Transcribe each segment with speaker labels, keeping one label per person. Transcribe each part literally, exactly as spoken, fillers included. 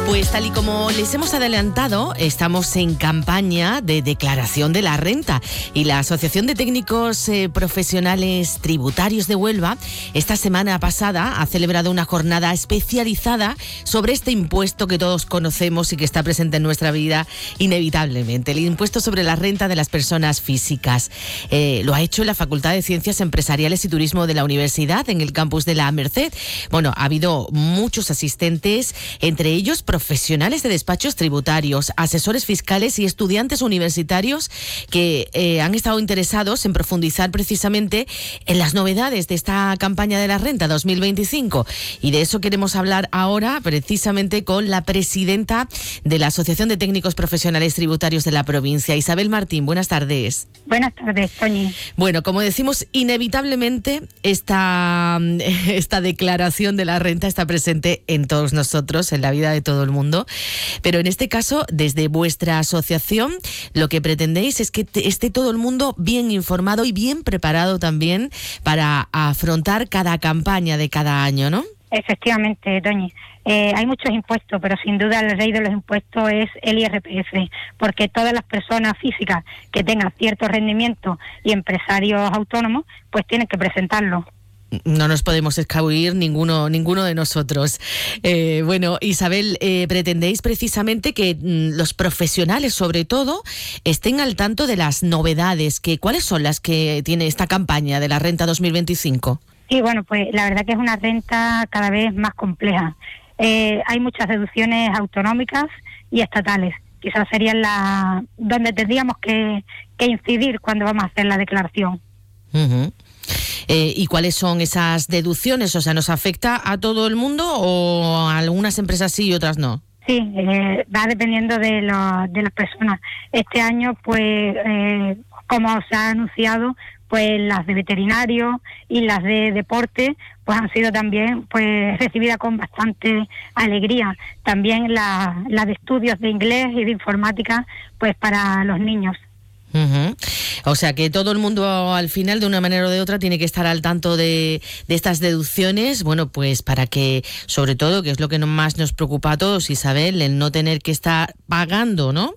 Speaker 1: Pues tal y como les hemos adelantado, estamos en campaña de declaración de la renta y la Asociación de Técnicos eh, Profesionales Tributarios de Huelva esta semana pasada ha celebrado una jornada especializada sobre este impuesto que todos conocemos y que está presente en nuestra vida inevitablemente, el impuesto sobre la renta de las personas físicas. Eh, lo ha hecho en la Facultad de Ciencias Empresariales y Turismo de la Universidad, en el campus de la Merced. Bueno, ha habido muchos asistentes, entre ellos profesionales de despachos tributarios, asesores fiscales y estudiantes universitarios que eh, han estado interesados en profundizar precisamente en las novedades de esta campaña de la renta dos mil veinticinco. Y de eso queremos hablar ahora precisamente con la presidenta de la Asociación de Técnicos Profesionales Tributarios de la provincia, Isabel Martín. Buenas tardes.
Speaker 2: Buenas tardes, Toñi.
Speaker 1: Bueno, como decimos, inevitablemente esta, esta declaración de la renta está presente en todos nosotros, en la vida de todo el mundo, pero en este caso, desde vuestra asociación, lo que pretendéis es que te, esté todo el mundo bien informado y bien preparado también para afrontar cada campaña de cada año, ¿no?
Speaker 2: Efectivamente, Toñi. Eh, hay muchos impuestos, pero sin duda el rey de los impuestos es el I R P F, porque todas las personas físicas que tengan cierto rendimiento y empresarios autónomos, pues tienen que presentarlo.
Speaker 1: No nos podemos escabullir ninguno ninguno de nosotros. Eh, bueno, Isabel, eh, pretendéis precisamente que mm, los profesionales, sobre todo, estén al tanto de las novedades. Que, ¿Cuáles son las que tiene esta campaña de la Renta dos mil veinticinco?
Speaker 2: Sí, bueno, pues la verdad que es una renta cada vez más compleja. Eh, hay muchas deducciones autonómicas y estatales. Quizás serían la donde tendríamos que, que incidir cuando vamos a hacer la declaración.
Speaker 1: Uh-huh. Eh, ¿Y cuáles son esas deducciones? O sea, ¿nos afecta a todo el mundo o a algunas empresas sí y otras no?
Speaker 2: Sí, eh, va dependiendo de, lo, de las personas. Este año, pues, eh, como se ha anunciado, pues las de veterinario y las de deporte, pues han sido también, pues, recibidas con bastante alegría. También la, la de estudios de inglés y de informática, pues, para los niños.
Speaker 1: Uh-huh. O sea que todo el mundo al final, de una manera o de otra, tiene que estar al tanto de, de estas deducciones, bueno, pues para que, sobre todo, que es lo que más nos preocupa a todos, Isabel, el no tener que estar pagando, ¿no?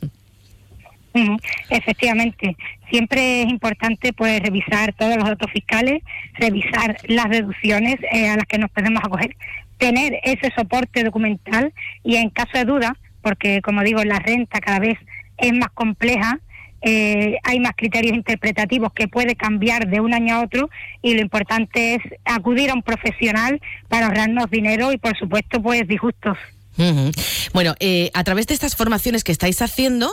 Speaker 2: Uh-huh. Efectivamente, siempre es importante pues revisar todos los datos fiscales, revisar las deducciones eh, a las que nos podemos acoger, tener ese soporte documental y en caso de duda, porque como digo, la renta cada vez es más compleja. Eh, hay más criterios interpretativos que puede cambiar de un año a otro y lo importante es acudir a un profesional para ahorrarnos dinero y por supuesto pues disgustos.
Speaker 1: Uh-huh. Bueno, eh, a través de estas formaciones que estáis haciendo,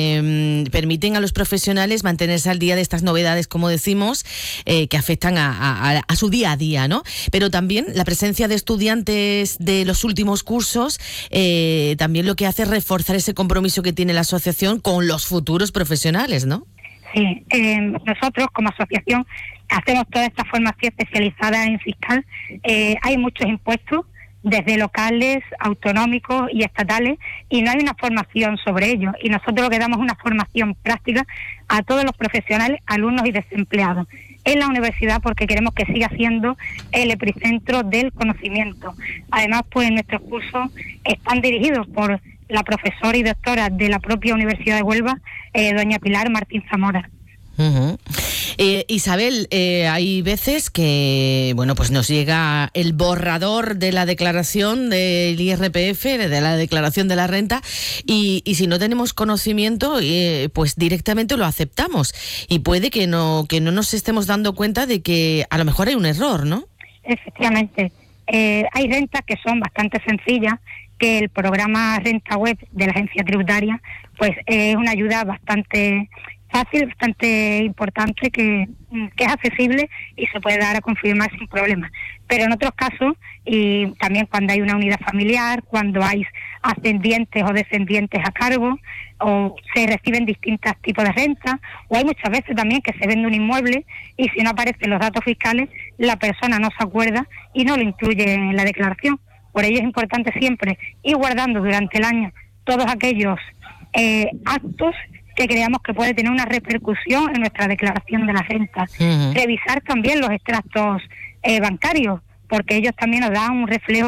Speaker 1: eh, permiten a los profesionales mantenerse al día de estas novedades, como decimos, eh, que afectan a, a, a su día a día, ¿no? Pero también la presencia de estudiantes de los últimos cursos, eh, también lo que hace es reforzar ese compromiso que tiene la asociación con los futuros profesionales, ¿no?
Speaker 2: Sí, eh, nosotros como asociación hacemos toda esta formación especializada en fiscal. Eh, hay muchos impuestos, desde locales, autonómicos y estatales, y no hay una formación sobre ello. Y nosotros lo que damos es una formación práctica a todos los profesionales, alumnos y desempleados en la universidad, porque queremos que siga siendo el epicentro del conocimiento. Además, pues nuestros cursos están dirigidos por la profesora y doctora de la propia Universidad de Huelva, eh, doña Pilar Martín Zamora.
Speaker 1: Uh-huh. Eh, Isabel, eh, hay veces que, bueno, pues nos llega el borrador de la declaración del I R P F, de la declaración de la renta, y, y si no tenemos conocimiento, eh, pues directamente lo aceptamos. Y puede que no, que no nos estemos dando cuenta de que a lo mejor hay un error, ¿no?
Speaker 2: Efectivamente. Eh, hay rentas que son bastante sencillas, que el programa Renta Web de la Agencia Tributaria, pues es una ayuda bastante fácil, bastante importante, que, que es accesible y se puede dar a confirmar sin problema. Pero en otros casos, y también cuando hay una unidad familiar, cuando hay ascendientes o descendientes a cargo, o se reciben distintos tipos de renta, o hay muchas veces también que se vende un inmueble y si no aparecen los datos fiscales, la persona no se acuerda y no lo incluye en la declaración. Por ello es importante siempre ir guardando durante el año todos aquellos eh, actos que creamos que puede tener una repercusión en nuestra declaración de la renta. Uh-huh. Revisar también los extractos eh, bancarios, porque ellos también nos dan un reflejo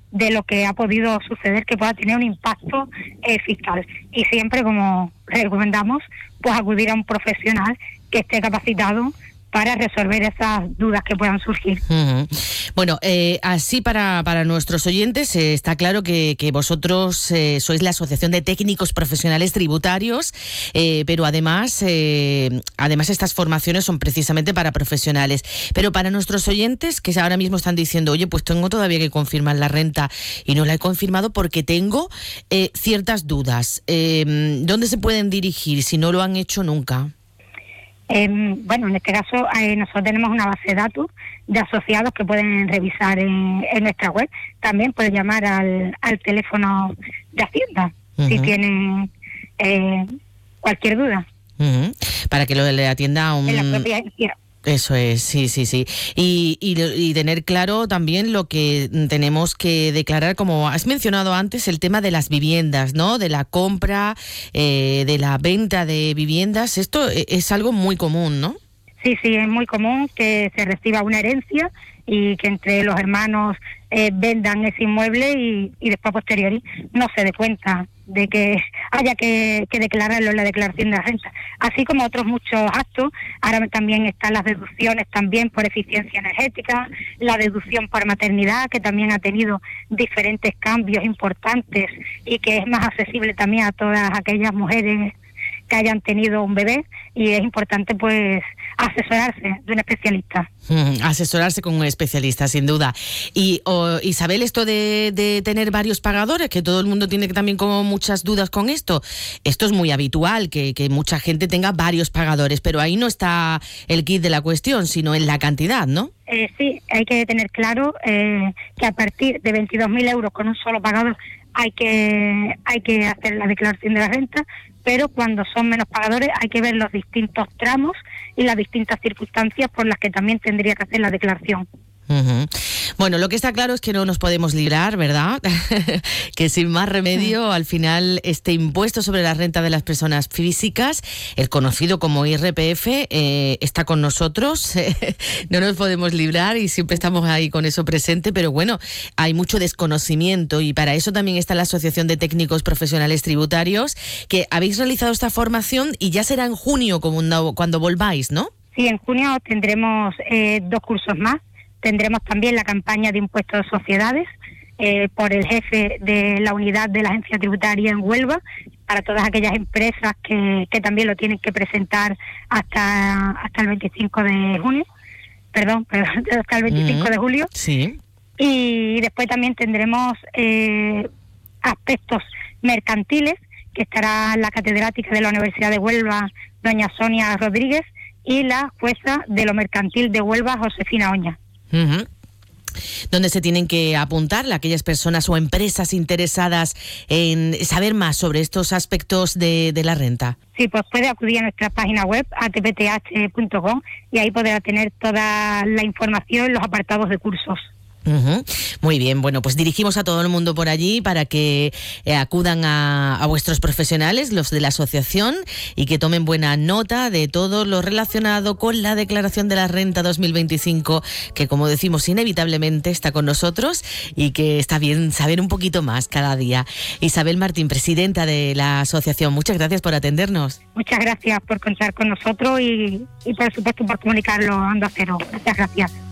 Speaker 2: de lo que ha podido suceder que pueda tener un impacto eh, fiscal. Y siempre, como recomendamos, pues acudir a un profesional que esté capacitado para resolver esas dudas que puedan surgir.
Speaker 1: Uh-huh. Bueno, eh, así para, para nuestros oyentes eh, está claro que, que vosotros eh, sois la Asociación de Técnicos Profesionales Tributarios, eh, pero además, eh, además estas formaciones son precisamente para profesionales. Pero para nuestros oyentes que ahora mismo están diciendo, oye, pues tengo todavía que confirmar la renta y no la he confirmado porque tengo eh, ciertas dudas. Eh, ¿Dónde se pueden dirigir si no lo han hecho nunca?
Speaker 2: Eh, bueno, en este caso eh, nosotros tenemos una base de datos de asociados que pueden revisar en, en nuestra web. También pueden llamar al, al teléfono de Hacienda uh-huh. si tienen eh, cualquier duda.
Speaker 1: Uh-huh. Para que lo le atienda un...
Speaker 2: En la propia agencia.
Speaker 1: Eso es, sí, sí, sí. Y, y, y tener claro también lo que tenemos que declarar, como has mencionado antes, el tema de las viviendas, ¿no? De la compra, eh, de la venta de viviendas. Esto es algo muy común, ¿no?
Speaker 2: Sí, sí, es muy común que se reciba una herencia y que entre los hermanos eh, vendan ese inmueble y, y después, a posteriori, no se dé cuenta de que haya que, que declararlo en la declaración de la renta. Así como otros muchos actos, ahora también están las deducciones también por eficiencia energética, la deducción por maternidad, que también ha tenido diferentes cambios importantes y que es más accesible también a todas aquellas mujeres que hayan tenido un bebé, y es importante pues asesorarse de un especialista.
Speaker 1: Mm, asesorarse con un especialista, sin duda. Y oh, Isabel, esto de, de tener varios pagadores, que todo el mundo tiene también como muchas dudas con esto, esto es muy habitual, que, que mucha gente tenga varios pagadores, pero ahí no está el kit de la cuestión, sino en la cantidad, ¿no?
Speaker 2: Eh, sí, hay que tener claro eh, que a partir de veintidós mil euros con un solo pagador hay que hay que hacer la declaración de la renta, pero cuando son menos pagadores hay que ver los distintos tramos y las distintas circunstancias por las que también tendría que hacer la declaración.
Speaker 1: Uh-huh. Bueno, lo que está claro es que no nos podemos librar, ¿verdad? Que sin más remedio, al final, este impuesto sobre la renta de las personas físicas, el conocido como I R P F, eh, está con nosotros. No nos podemos librar y siempre estamos ahí con eso presente, pero bueno, hay mucho desconocimiento y para eso también está la Asociación de Técnicos Profesionales Tributarios, que habéis realizado esta formación y ya será en junio cuando, cuando volváis, ¿no?
Speaker 2: Sí, en junio tendremos eh, dos cursos más. Tendremos también la campaña de impuestos de sociedades eh, por el jefe de la unidad de la agencia tributaria en Huelva, para todas aquellas empresas que, que también lo tienen que presentar hasta hasta el veinticinco de junio, perdón, perdón hasta el veinticinco mm, de julio.
Speaker 1: Sí.
Speaker 2: Y después también tendremos eh, aspectos mercantiles, que estará la catedrática de la Universidad de Huelva, doña Sonia Rodríguez, y la jueza de lo mercantil de Huelva, Josefina Oña.
Speaker 1: Uh-huh. ¿Dónde se tienen que apuntar aquellas personas o empresas interesadas en saber más sobre estos aspectos de, de la renta?
Speaker 2: Sí, pues puede acudir a nuestra página web, a t p t h punto com, y ahí podrá tener toda la información en los apartados de cursos.
Speaker 1: Uh-huh. Muy bien, bueno, pues dirigimos a todo el mundo por allí para que eh, acudan a, a vuestros profesionales, los de la asociación, y que tomen buena nota de todo lo relacionado con la declaración de la renta dos mil veinticinco, que como decimos inevitablemente está con nosotros y que está bien saber un poquito más cada día. Isabel Martín, presidenta de la asociación, muchas gracias por atendernos.
Speaker 2: Muchas gracias por contar con nosotros y, y por supuesto por comunicarlo a Onda Cero. Muchas gracias.